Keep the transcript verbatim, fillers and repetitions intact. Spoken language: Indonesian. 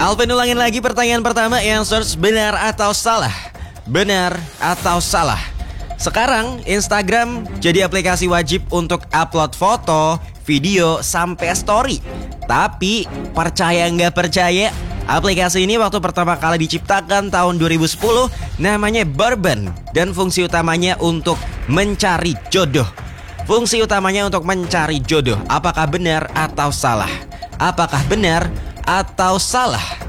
Alvin ulangin lagi pertanyaan pertama, yang search benar atau salah. Benar atau salah. Sekarang Instagram jadi aplikasi wajib untuk upload foto, video, sampai story. Tapi percaya nggak percaya, aplikasi ini waktu pertama kali diciptakan tahun dua ribu sepuluh namanya Bourbon. Dan fungsi utamanya untuk mencari jodoh. Fungsi utamanya untuk mencari jodoh. Apakah benar atau salah? Apakah benar atau salah?